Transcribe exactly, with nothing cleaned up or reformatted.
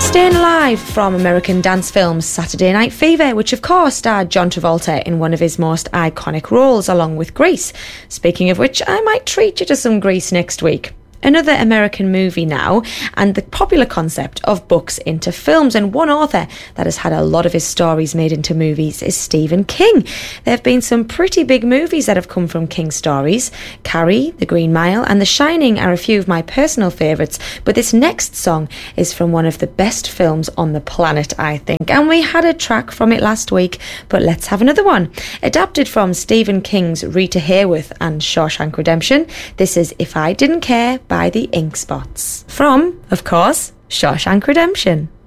Staying Alive from American dance film Saturday Night Fever, which of course starred John Travolta in one of his most iconic roles along with Grease. Speaking of which, I might treat you to some Grease next week. Another American movie now, and the popular concept of books into films, and one author that has had a lot of his stories made into movies is Stephen King. There have been some pretty big movies that have come from King's stories. Carrie, The Green Mile and The Shining are a few of my personal favourites, but this next song is from one of the best films on the planet, I think, and we had a track from it last week, but let's have another one. Adapted from Stephen King's Rita Hayworth and Shawshank Redemption, this is If I Didn't Care by the Ink Spots. From, of course, Shawshank Redemption.